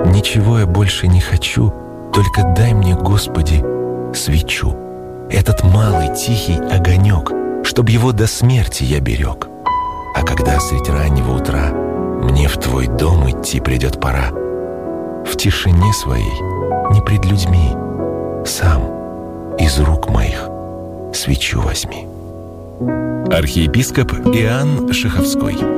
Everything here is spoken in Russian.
Ничего я больше не хочу, только дай мне, Господи, свечу. Этот малый тихий огонек, чтоб его до смерти я берег. А когда средь раннего утра мне в твой дом идти придет пора, в тишине своей, не пред людьми, сам из рук моих свечу возьми. Архиепископ Иоанн Шаховской.